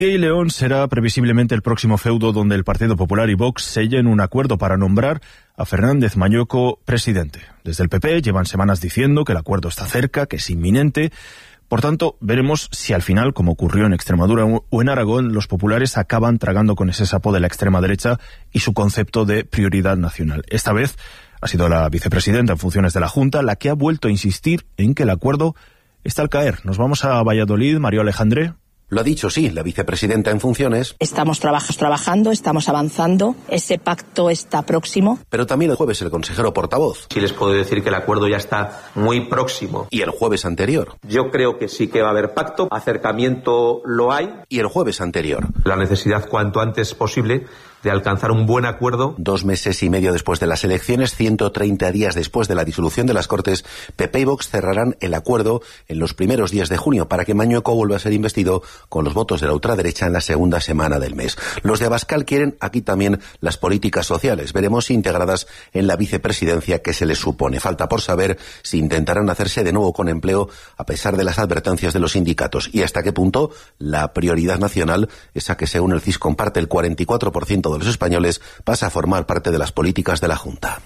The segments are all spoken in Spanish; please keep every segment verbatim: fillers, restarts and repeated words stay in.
Y León será previsiblemente el próximo feudo donde el Partido Popular y Vox sellen un acuerdo para nombrar a Fernández Mañueco presidente. Desde el P P llevan semanas diciendo que el acuerdo está cerca, que es inminente. Por tanto, veremos si al final, como ocurrió en Extremadura o en Aragón, los populares acaban tragando con ese sapo de la extrema derecha y su concepto de prioridad nacional. Esta vez ha sido la vicepresidenta en funciones de la Junta la que ha vuelto a insistir en que el acuerdo está al caer. Nos vamos a Valladolid, Mario Alejandré. Lo ha dicho, sí, la vicepresidenta en funciones. Estamos trabaj- trabajando, estamos avanzando, ese pacto está próximo. Pero también el jueves el consejero portavoz. Sí les puedo decir que el acuerdo ya está muy próximo. Y el jueves anterior. Yo creo que sí que va a haber pacto, acercamiento lo hay. Y el jueves anterior. La necesidad cuanto antes posible de alcanzar un buen acuerdo. Dos meses y medio después de las elecciones, ciento treinta días después de la disolución de las Cortes, P P y Vox cerrarán el acuerdo en los primeros días de junio para que Mañueco vuelva a ser investido con los votos de la ultraderecha en la segunda semana del mes. Los de Abascal quieren aquí también las políticas sociales. Veremos si integradas en la vicepresidencia que se les supone. Falta por saber si intentarán hacerse de nuevo con empleo a pesar de las advertencias de los sindicatos y hasta qué punto la prioridad nacional, esa que según el C I S comparte el cuarenta y cuatro por ciento de los españoles, pasa a formar parte de las políticas de la Junta.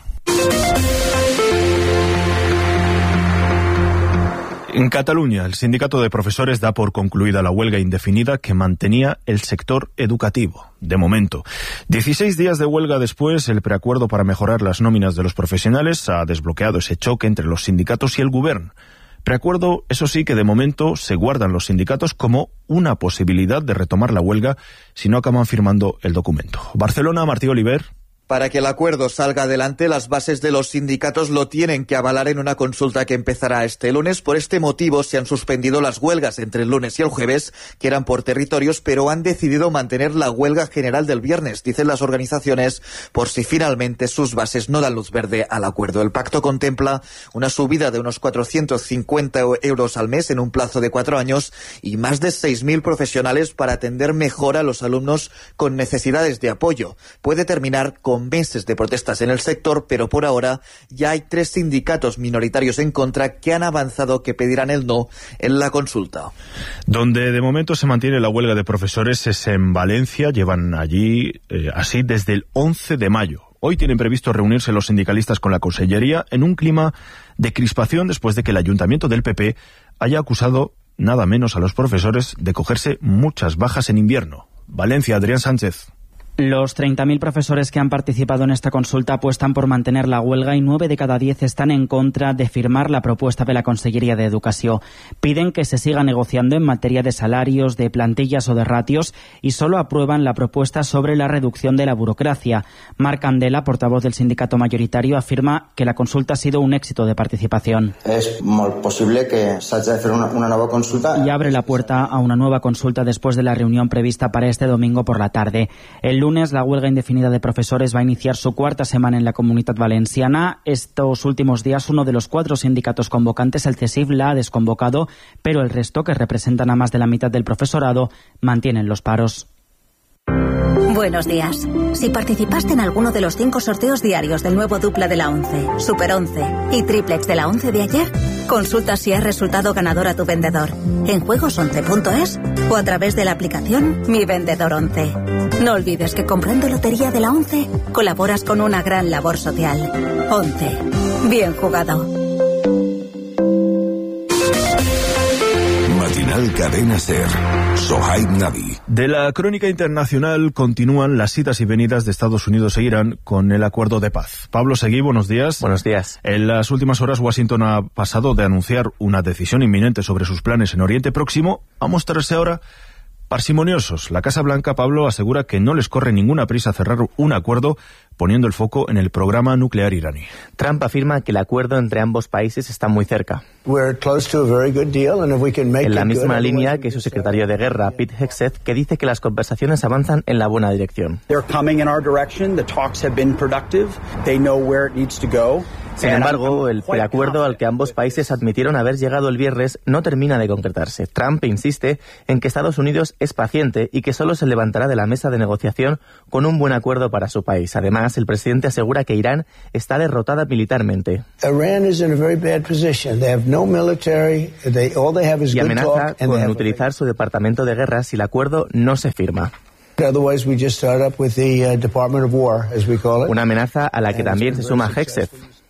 En Cataluña, el sindicato de profesores da por concluida la huelga indefinida que mantenía el sector educativo. De momento, dieciséis días de huelga después, el preacuerdo para mejorar las nóminas de los profesionales ha desbloqueado ese choque entre los sindicatos y el Govern. Preacuerdo, eso sí, que de momento se guardan los sindicatos como una posibilidad de retomar la huelga si no acaban firmando el documento. Barcelona, Martí Oliver. Para que el acuerdo salga adelante, las bases de los sindicatos lo tienen que avalar en una consulta que empezará este lunes. Por este motivo se han suspendido las huelgas entre el lunes y el jueves, que eran por territorios, pero han decidido mantener la huelga general del viernes, dicen las organizaciones, por si finalmente sus bases no dan luz verde al acuerdo. El pacto contempla una subida de unos cuatrocientos cincuenta euros al mes en un plazo de cuatro años y más de seis mil profesionales para atender mejor a los alumnos con necesidades de apoyo. Puede terminar con meses de protestas en el sector, pero por ahora ya hay tres sindicatos minoritarios en contra que han avanzado que pedirán el no en la consulta. Donde de momento se mantiene la huelga de profesores es en Valencia. Llevan allí eh, así desde el once de mayo. Hoy tienen previsto reunirse los sindicalistas con la Consellería en un clima de crispación después de que el Ayuntamiento del P P haya acusado nada menos a los profesores de cogerse muchas bajas en invierno. Valencia, Adrián Sánchez. Los treinta mil profesores que han participado en esta consulta apuestan por mantener la huelga y nueve de cada diez están en contra de firmar la propuesta de la Consellería de Educación. Piden que se siga negociando en materia de salarios, de plantillas o de ratios y solo aprueban la propuesta sobre la reducción de la burocracia. Marc Candela, portavoz del sindicato mayoritario, afirma que la consulta ha sido un éxito de participación. Es muy posible que se haya de hacer una, una nueva consulta. Y abre la puerta a una nueva consulta después de la reunión prevista para este domingo por la tarde. El lunes, la huelga indefinida de profesores va a iniciar su cuarta semana en la Comunitat Valenciana. Estos últimos días, uno de los cuatro sindicatos convocantes, el C E S I V, la ha desconvocado, pero el resto, que representan a más de la mitad del profesorado, mantienen los paros. Buenos días. Si participaste en alguno de los cinco sorteos diarios del nuevo dupla de la once, Super once y triplex de la once de ayer, consulta si has resultado ganador a tu vendedor en juegos once punto es o a través de la aplicación Mi Vendedor once. No olvides que comprando lotería de la once colaboras con una gran labor social. once. Bien jugado. Matinal Cadena Ser. Sohaib Nabi. De la crónica internacional continúan las idas y venidas de Estados Unidos e Irán con el acuerdo de paz. Pablo Seguí, buenos días. Buenos días. En las últimas horas, Washington ha pasado de anunciar una decisión inminente sobre sus planes en Oriente Próximo a mostrarse ahora parsimoniosos. La Casa Blanca, Pablo, asegura que no les corre ninguna prisa a cerrar un acuerdo poniendo el foco en el programa nuclear iraní. Trump afirma que el acuerdo entre ambos países está muy cerca. En la misma línea que su secretario de guerra, Pete Hegseth, que dice que las conversaciones avanzan en la buena dirección. Sin embargo, el preacuerdo al que ambos países admitieron haber llegado el viernes no termina de concretarse. Trump insiste en que Estados Unidos es paciente y que solo se levantará de la mesa de negociación con un buen acuerdo para su país. Además, el presidente asegura que Irán está derrotada militarmente. Y amenaza con utilizar su departamento de guerra si el acuerdo no se firma. Una amenaza a la que también se suma Hegseth.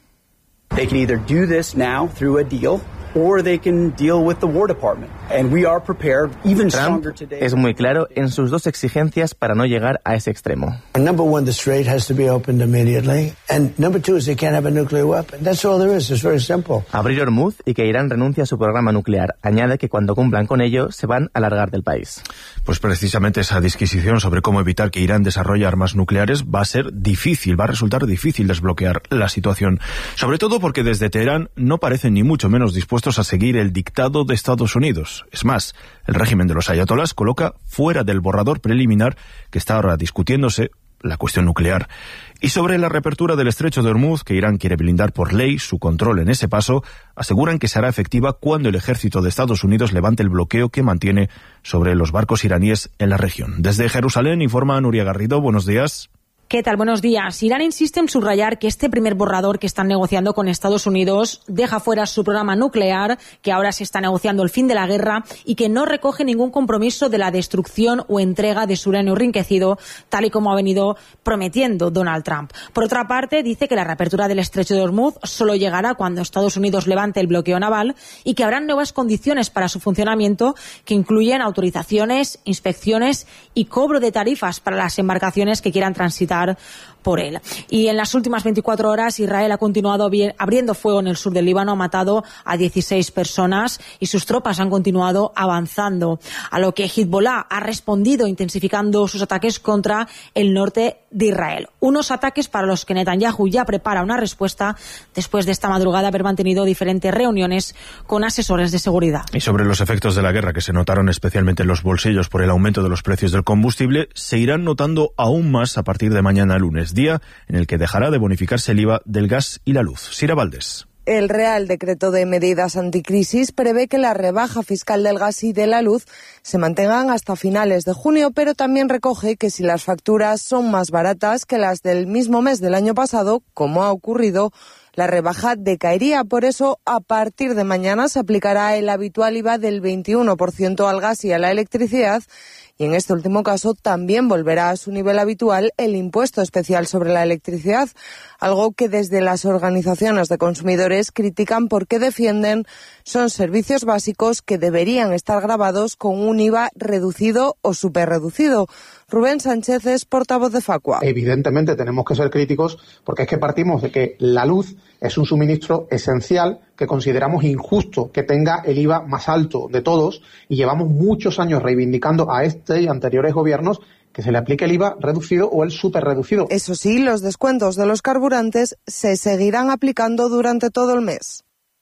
They can either do this now through a deal or they can deal with the War Department. And we are prepared, even stronger today. Es muy claro en sus dos exigencias para no llegar a ese extremo. Number one, the strait has to be opened immediately. And number two is they can't have a nuclear weapon. That's all there is. It's very simple. Abrir Hormuz y que Irán renuncie a su programa nuclear. Añade que cuando cumplan con ello, se van a largar del país. Pues precisamente esa disquisición sobre cómo evitar que Irán desarrolle armas nucleares va a ser difícil, va a resultar difícil desbloquear la situación. Sobre todo porque desde Teherán no parecen ni mucho menos dispuestos a seguir el dictado de Estados Unidos. Es más, el régimen de los ayatolás coloca fuera del borrador preliminar que está ahora discutiéndose la cuestión nuclear. Y sobre la reapertura del estrecho de Hormuz, que Irán quiere blindar por ley su control en ese paso, aseguran que será efectiva cuando el ejército de Estados Unidos levante el bloqueo que mantiene sobre los barcos iraníes en la región. Desde Jerusalén informa Nuria Garrido. Buenos días. ¿Qué tal? Buenos días. Irán insiste en subrayar que este primer borrador que están negociando con Estados Unidos deja fuera su programa nuclear, que ahora se está negociando el fin de la guerra y que no recoge ningún compromiso de la destrucción o entrega de su uranio enriquecido, tal y como ha venido prometiendo Donald Trump. Por otra parte, dice que la reapertura del estrecho de Hormuz solo llegará cuando Estados Unidos levante el bloqueo naval y que habrán nuevas condiciones para su funcionamiento que incluyen autorizaciones, inspecciones y cobro de tarifas para las embarcaciones que quieran transitar por él. Y en las últimas veinticuatro horas Israel ha continuado abriendo fuego en el sur del Líbano, ha matado a dieciséis personas y sus tropas han continuado avanzando, a lo que Hezbollah ha respondido intensificando sus ataques contra el norte de Israel. Unos ataques para los que Netanyahu ya prepara una respuesta después de esta madrugada haber mantenido diferentes reuniones con asesores de seguridad. Y sobre los efectos de la guerra que se notaron especialmente en los bolsillos por el aumento de los precios del combustible, se irán notando aún más a partir de mañana lunes, día en el que dejará de bonificarse el I V A del gas y la luz. Sira Valdés. El Real Decreto de Medidas Anticrisis prevé que la rebaja fiscal del gas y de la luz se mantengan hasta finales de junio, pero también recoge que si las facturas son más baratas que las del mismo mes del año pasado, como ha ocurrido, la rebaja decaería. Por eso, a partir de mañana se aplicará el habitual I V A del veintiuno por ciento al gas y a la electricidad. Y en este último caso también volverá a su nivel habitual el impuesto especial sobre la electricidad, algo que desde las organizaciones de consumidores critican porque defienden son servicios básicos que deberían estar gravados con un I V A reducido o superreducido. Rubén Sánchez es portavoz de Facua. Evidentemente tenemos que ser críticos porque es que partimos de que la luz es un suministro esencial que consideramos injusto que tenga el I V A más alto de todos y llevamos muchos años reivindicando a este y anteriores gobiernos que se le aplique el I V A reducido o el superreducido. Eso sí, los descuentos de los carburantes se seguirán aplicando durante todo el mes.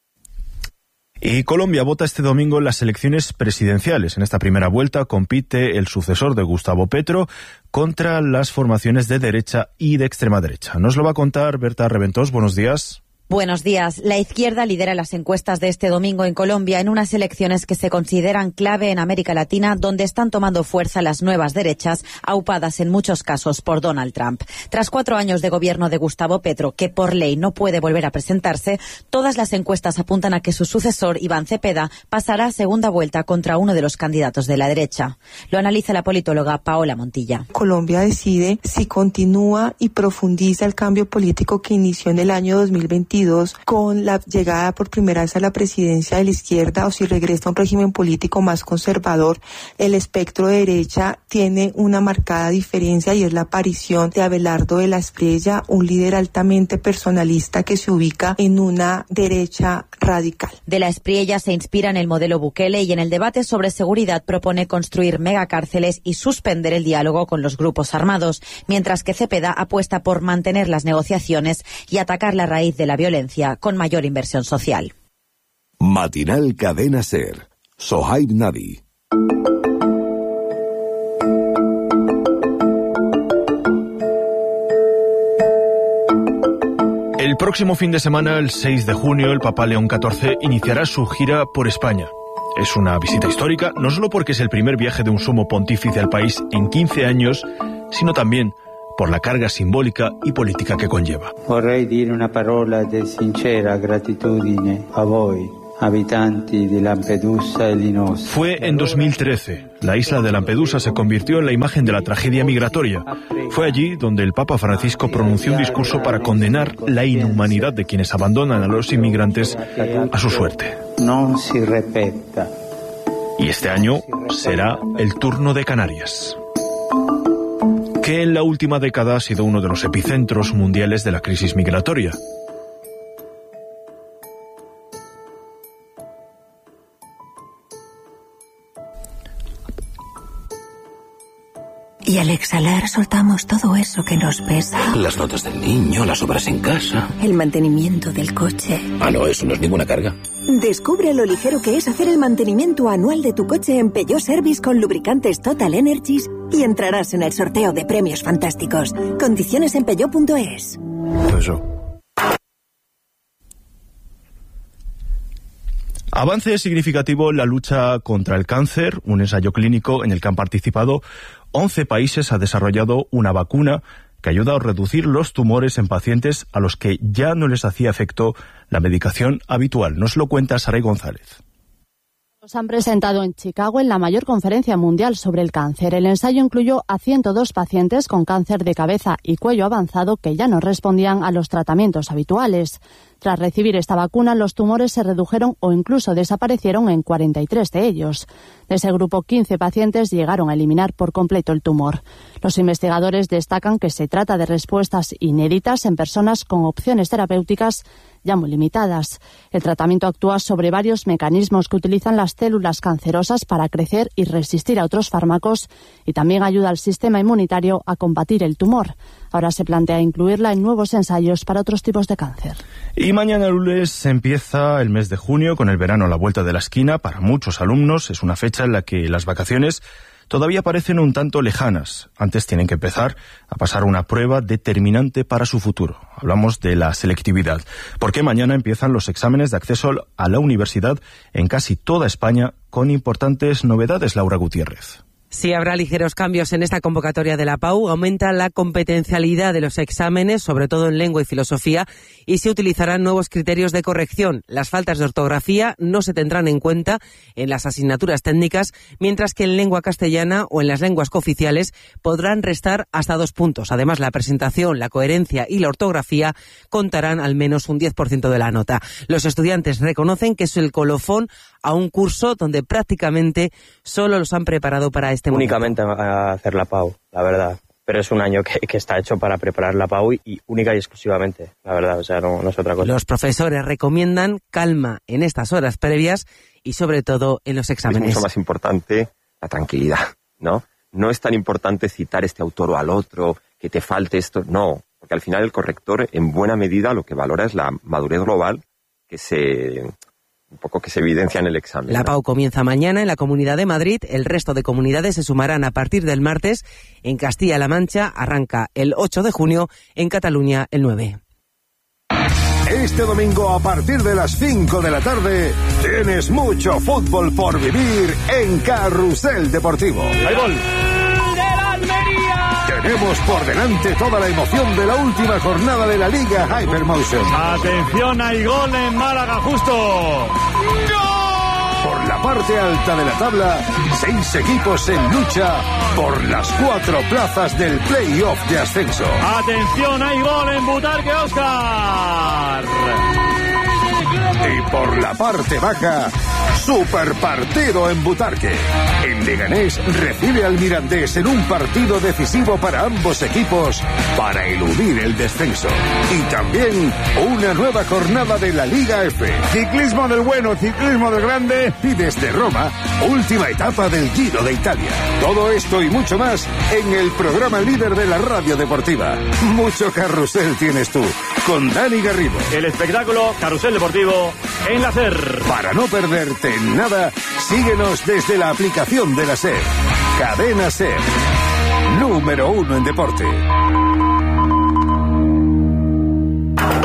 Y Colombia vota este domingo en las elecciones presidenciales. En esta primera vuelta compite el sucesor de Gustavo Petro contra las formaciones de derecha y de extrema derecha. Nos lo va a contar Berta Reventós. Buenos días. Buenos días. La izquierda lidera las encuestas de este domingo en Colombia en unas elecciones que se consideran clave en América Latina, donde están tomando fuerza las nuevas derechas, aupadas en muchos casos por Donald Trump. Tras cuatro años de gobierno de Gustavo Petro, que por ley no puede volver a presentarse, todas las encuestas apuntan a que su sucesor, Iván Cepeda, pasará a segunda vuelta contra uno de los candidatos de la derecha. Lo analiza la politóloga Paola Montilla. Colombia decide si continúa y profundiza el cambio político que inició en el año dos mil veintidós con la llegada por primera vez a la presidencia de la izquierda o si regresa a un régimen político más conservador. El espectro de derecha tiene una marcada diferencia y es la aparición de Abelardo de la Espriella, un líder altamente personalista que se ubica en una derecha radical. De la Espriella se inspira en el modelo Bukele y en el debate sobre seguridad propone construir megacárceles y suspender el diálogo con los grupos armados, mientras que Cepeda apuesta por mantener las negociaciones y atacar la raíz de la violencia con mayor inversión social. Matinal Cadena Ser. Sohaib Nadi. El El próximo fin de semana, el seis de junio, el Papa León catorce iniciará su gira por España. Es una visita histórica, no solo porque es el primer viaje de un sumo pontífice al país en quince años, sino también por la carga simbólica y política que conlleva. Vorrei dire una parola de sincera gratitudine a voi, habitanti de Lampedusa e Linosa. Fue en dos mil trece. La isla de Lampedusa se convirtió en la imagen de la tragedia migratoria. Fue allí donde el Papa Francisco pronunció un discurso para condenar la inhumanidad de quienes abandonan a los inmigrantes a su suerte. No se repita. Y este año será el turno de Canarias, que en la última década ha sido uno de los epicentros mundiales de la crisis migratoria. Y al exhalar soltamos todo eso que nos pesa. Las notas del niño, las obras en casa. El mantenimiento del coche. Ah, no, eso no es ninguna carga. Descubre lo ligero que es hacer el mantenimiento anual de tu coche en Peugeot Service con lubricantes Total Energies y entrarás en el sorteo de premios fantásticos. Condiciones en peugeot punto es. Eso. Avance significativo en la lucha contra el cáncer. Un ensayo clínico en el que han participado once países ha desarrollado una vacuna que ayuda a reducir los tumores en pacientes a los que ya no les hacía efecto la medicación habitual. Nos lo cuenta Saray González. Los han presentado en Chicago en la mayor conferencia mundial sobre el cáncer. El ensayo incluyó a ciento dos pacientes con cáncer de cabeza y cuello avanzado que ya no respondían a los tratamientos habituales. Tras recibir esta vacuna, los tumores se redujeron o incluso desaparecieron en cuarenta y tres de ellos. De ese grupo, quince pacientes llegaron a eliminar por completo el tumor. Los investigadores destacan que se trata de respuestas inéditas en personas con opciones terapéuticas ya muy limitadas. El tratamiento actúa sobre varios mecanismos que utilizan las células cancerosas para crecer y resistir a otros fármacos y también ayuda al sistema inmunitario a combatir el tumor. Ahora se plantea incluirla en nuevos ensayos para otros tipos de cáncer. Y mañana lunes empieza el mes de junio con el verano a la vuelta de la esquina. Para muchos alumnos es una fecha en la que las vacaciones todavía parecen un tanto lejanas. Antes tienen que empezar a pasar una prueba determinante para su futuro. Hablamos de la selectividad, porque mañana empiezan los exámenes de acceso a la universidad en casi toda España con importantes novedades. Laura Gutiérrez. Sí, habrá ligeros cambios en esta convocatoria de la Pau. Aumenta la competencialidad de los exámenes, sobre todo en lengua y filosofía, y se utilizarán nuevos criterios de corrección. Las faltas de ortografía no se tendrán en cuenta en las asignaturas técnicas, mientras que en lengua castellana o en las lenguas cooficiales podrán restar hasta dos puntos. Además, la presentación, la coherencia y la ortografía contarán al menos un diez por ciento de la nota. Los estudiantes reconocen que es el colofón a un curso donde prácticamente solo los han preparado para este momento. Únicamente a hacer la Pau, la verdad. Pero es un año que, que está hecho para preparar la Pau y, y única y exclusivamente, la verdad, o sea, no, no es otra cosa. Los profesores recomiendan calma en estas horas previas y sobre todo en los exámenes. Es mucho más importante la tranquilidad, ¿no? No es tan importante citar este autor o al otro, que te falte esto, no. Porque al final el corrector, en buena medida, lo que valora es la madurez global que se... un poco que se evidencia en el examen. La ¿no? Pau comienza mañana en la Comunidad de Madrid. El resto de comunidades se sumarán a partir del martes. En Castilla-La Mancha arranca el ocho de junio, en Cataluña el nueve. Este domingo a partir de las cinco de la tarde tienes mucho fútbol por vivir en Carrusel Deportivo. ¡Hay gol! Tenemos por delante toda la emoción de la última jornada de la Liga Hypermotion. Atención, hay gol en Málaga justo. Por la parte alta de la tabla, seis equipos en lucha por las cuatro plazas del play-off de ascenso. Atención, hay gol en Butarque, Óscar. Y por la parte baja, super partido en Butarque. El Leganés recibe al Mirandés en un partido decisivo para ambos equipos para eludir el descenso. Y también una nueva jornada de la Liga F. Ciclismo del bueno, ciclismo del grande. Y desde Roma, última etapa del Giro de Italia. Todo esto y mucho más en el programa líder de la radio deportiva. Mucho carrusel tienes tú, con Dani Garrido. El espectáculo Carrusel Deportivo en la SER. Para no perderte nada, síguenos desde la aplicación de la SER. Cadena SER, número uno en deporte.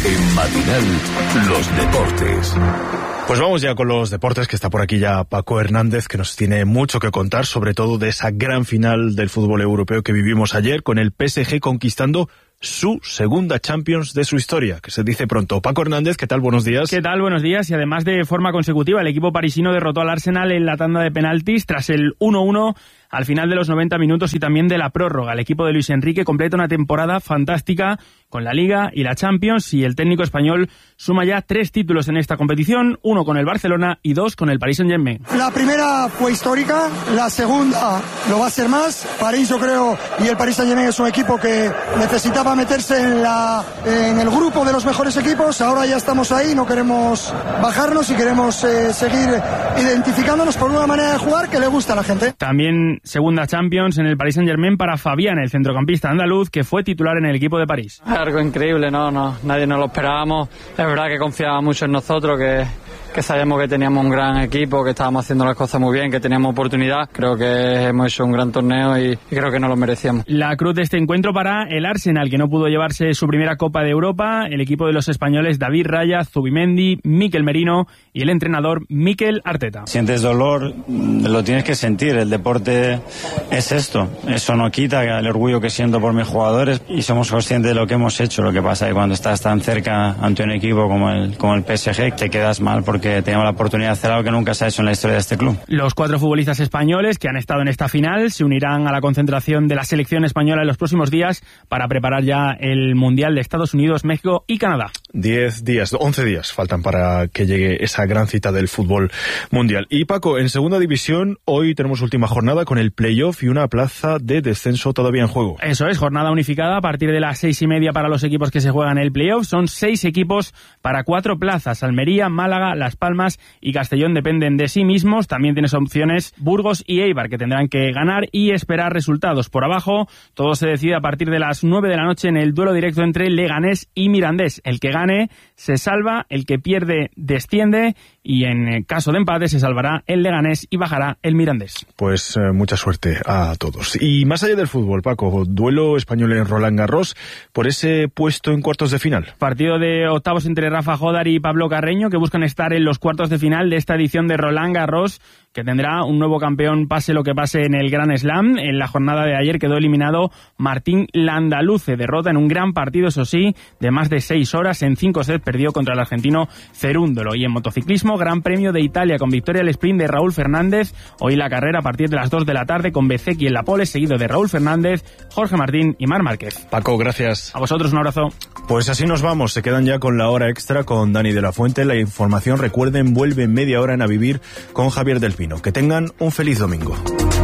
En Matinal, los deportes. Pues vamos ya con los deportes, que está por aquí ya Paco Hernández, que nos tiene mucho que contar, sobre todo de esa gran final del fútbol europeo que vivimos ayer, con el P S G conquistando su segunda Champions de su historia, que se dice pronto. Paco Hernández, ¿qué tal? Buenos días. ¿Qué tal? Buenos días. Y además de forma consecutiva, el equipo parisino derrotó al Arsenal en la tanda de penaltis tras el uno uno al final de los noventa minutos y también de la prórroga. El equipo de Luis Enrique completa una temporada fantástica con la Liga y la Champions, y el técnico español suma ya tres títulos en esta competición, uno con el Barcelona y dos con el Paris Saint-Germain. La primera fue histórica, la segunda lo va a ser más. París, yo creo, y el Paris Saint-Germain es un equipo que necesitaba meterse en, la, en el grupo de los mejores equipos. Ahora ya estamos ahí, no queremos bajarnos y queremos eh, seguir identificándonos por una manera de jugar que le gusta a la gente. También segunda Champions en el Paris Saint-Germain para Fabián, el centrocampista andaluz, que fue titular en el equipo de París. Algo increíble, no, no, nadie nos lo esperábamos. Es verdad que confiaba mucho en nosotros, que, que sabíamos que teníamos un gran equipo, que estábamos haciendo las cosas muy bien, que teníamos oportunidad. Creo que hemos hecho un gran torneo y, y creo que nos lo merecíamos. La cruz de este encuentro para el Arsenal, que no pudo llevarse su primera Copa de Europa. El equipo de los españoles David Raya, Zubimendi, Mikel Merino y el entrenador Mikel Arteta. Sientes dolor, lo tienes que sentir. El deporte es esto. Eso no quita el orgullo que siento por mis jugadores y somos conscientes de lo que hemos hecho. Lo que pasa es que cuando estás tan cerca ante un equipo como el, como el P S G, te quedas mal porque teníamos la oportunidad de hacer algo que nunca se ha hecho en la historia de este club. Los cuatro futbolistas españoles que han estado en esta final se unirán a la concentración de la selección española en los próximos días para preparar ya el Mundial de Estados Unidos, México y Canadá. Diez días, once días faltan para que llegue esa gran cita del fútbol mundial. Y Paco, en segunda división, hoy tenemos última jornada con el playoff y una plaza de descenso todavía en juego. Eso es, jornada unificada a partir de las seis y media para los equipos que se juegan el playoff. Son seis equipos para cuatro plazas. Almería, Málaga, Las Palmas y Castellón dependen de sí mismos. También tienes opciones Burgos y Eibar, que tendrán que ganar y esperar resultados. Por abajo, todo se decide a partir de las nueve de la noche en el duelo directo entre Leganés y Mirandés. El que gane se salva, el que pierde desciende, y en caso de empate se salvará el Leganés y bajará el Mirandés. Pues eh, mucha suerte a todos. Y más allá del fútbol, Paco, duelo español en Roland Garros por ese puesto en cuartos de final. Partido de octavos entre Rafa Jodar y Pablo Carreño, que buscan estar en los cuartos de final de esta edición de Roland Garros, que tendrá un nuevo campeón pase lo que pase en el Grand Slam. En la jornada de ayer quedó eliminado Martín Landaluce, derrota en un gran partido, eso sí, de más de seis horas. En cinco sets perdió contra el argentino Cerúndolo. Y en motociclismo, Gran Premio de Italia con victoria al sprint de Raúl Fernández. Hoy la carrera a partir de las dos de la tarde con Bezzecchi en la pole, seguido de Raúl Fernández, Jorge Martín y Marc Márquez. Paco, gracias. A vosotros un abrazo. Pues así nos vamos, se quedan ya con la hora extra con Dani de la Fuente. La información, recuerden, vuelve en media hora en A Vivir con Javier del Pino. Que tengan un feliz domingo.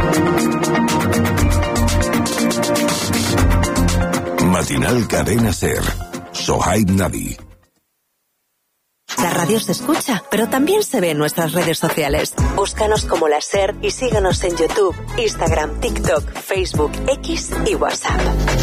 Matinal Cadena Ser. Sohaib Nabi. La radio se escucha, pero también se ve en nuestras redes sociales. Búscanos como La Ser y síguenos en YouTube, Instagram, TikTok, Facebook, X y WhatsApp.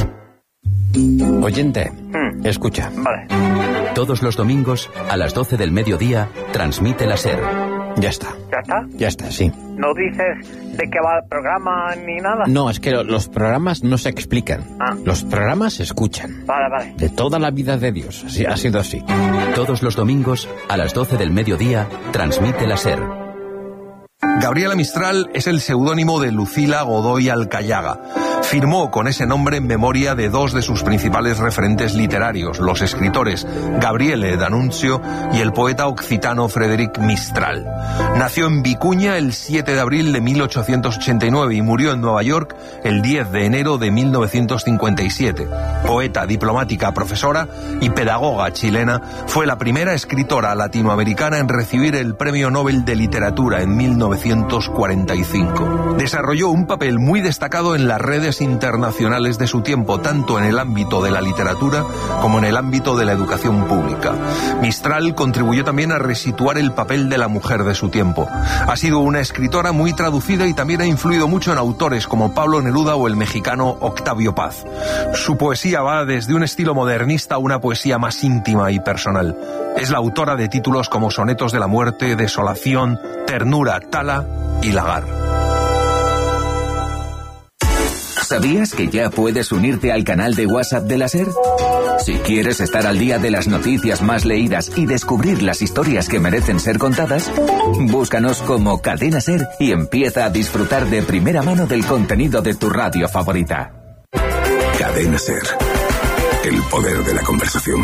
Oyente, mm. escucha. Vale. Todos los domingos, a las doce del mediodía, transmite La Ser. Ya está. ¿Ya está? Ya está, sí. ¿No dices de qué va el programa ni nada? No, es que los programas no se explican. Ah. Los programas se escuchan. Vale, vale. De toda la vida de Dios. Así, ha sido así. Todos los domingos, a las doce del mediodía, transmite La Ser. Gabriela Mistral es el seudónimo de Lucila Godoy Alcayaga. Firmó con ese nombre en memoria de dos de sus principales referentes literarios, los escritores Gabriele D'Annunzio y el poeta occitano Frederic Mistral. Nació en Vicuña el siete de abril de mil ochocientos ochenta y nueve y murió en Nueva York el diez de enero de mil novecientos cincuenta y siete. Poeta, diplomática, profesora y pedagoga chilena, fue la primera escritora latinoamericana en recibir el Premio Nobel de Literatura en mil novecientos cuarenta y cinco. Desarrolló un papel muy destacado en las redes internacionales de su tiempo, tanto en el ámbito de la literatura como en el ámbito de la educación pública. Mistral contribuyó también a resituar el papel de la mujer de su tiempo. Ha sido una escritora muy traducida y también ha influido mucho en autores como Pablo Neruda o el mexicano Octavio Paz. Su poesía va desde un estilo modernista a una poesía más íntima y personal. Es la autora de títulos como Sonetos de la Muerte, Desolación, Ternura, Tala y Lagar. ¿Sabías que ya puedes unirte al canal de WhatsApp de la SER? Si quieres estar al día de las noticias más leídas y descubrir las historias que merecen ser contadas, búscanos como Cadena SER y empieza a disfrutar de primera mano del contenido de tu radio favorita. Cadena SER. El poder de la conversación.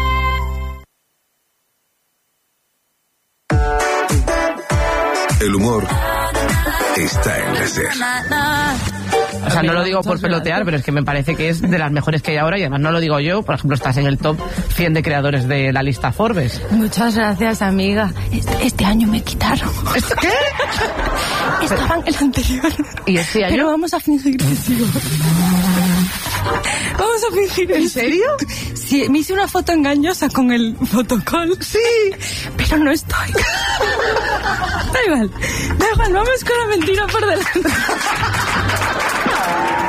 El humor está en la SER. O sea, no lo digo por pelotear, pero es que me parece que es de las mejores que hay ahora y además no lo digo yo. Por ejemplo, estás en el top cien de creadores de la lista Forbes. Muchas gracias, amiga. Este, este año me quitaron. ¿Qué? Estaba en el anterior. ¿Y este año? Pero vamos a fingir que sigo. Vamos a fingir. ¿En serio? Sí, me hice una foto engañosa con el fotocall. Sí. Pero no estoy. Da igual. Da igual, vamos con la mentira por delante.